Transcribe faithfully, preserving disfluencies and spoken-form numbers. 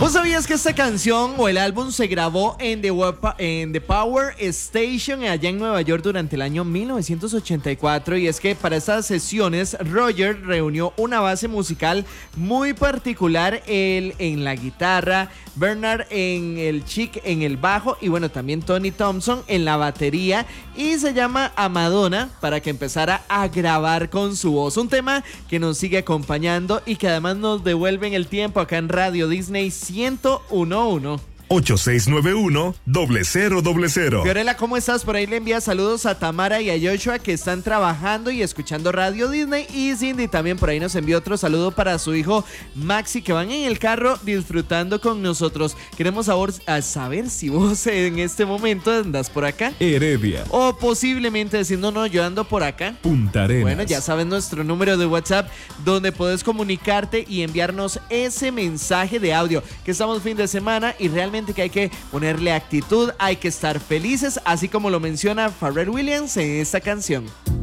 ¿Vos sabías que esta canción o el álbum se grabó en The, en The Power Station allá en Nueva York durante el año mil novecientos ochenta y cuatro? Y es que para estas sesiones Roger reunió una base musical muy particular, él en la guitarra, Bernard en el chick en el bajo y bueno, también Tony Thompson en la batería, y se llama A Madonna para que empezara a grabar con su voz. Un tema que nos sigue acompañando y que además nos devuelve en el tiempo acá en Radio Disney ciento uno punto uno. ocho seis nueve uno, cero cero cero cero. Fiorella, ¿cómo estás? Por ahí le envía saludos a Tamara y a Joshua que están trabajando y escuchando Radio Disney. Y Cindy también por ahí nos envió otro saludo para su hijo Maxi, que van en el carro disfrutando con nosotros. Queremos saber, saber si vos en este momento andas por acá. Heredia. O posiblemente diciendo, no, yo ando por acá. Punta Arenas. Bueno, ya saben nuestro número de WhatsApp donde puedes comunicarte y enviarnos ese mensaje de audio. Que estamos fin de semana y realmente que hay que ponerle actitud, hay que estar felices, así como lo menciona Pharrell Williams en esta canción.